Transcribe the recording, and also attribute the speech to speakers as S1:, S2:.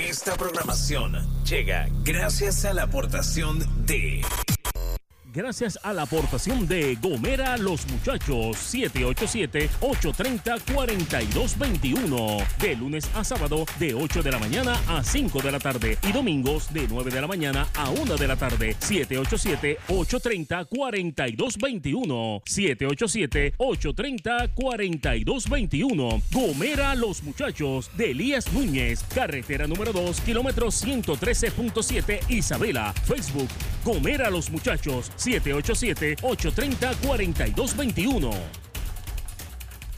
S1: Esta programación llega gracias a la aportación de...
S2: Gracias a la aportación de Gomera Los Muchachos, 787-830-4221. De lunes a sábado, de 8 de la mañana a 5 de la tarde. Y domingos, de 9 de la mañana a 1 de la tarde. 787-830-4221. 787-830-4221. Gomera Los Muchachos, de Elías Núñez. Carretera número 2, kilómetro 113.7, Isabela. Facebook, Gomera Los Muchachos. 787-830-4221.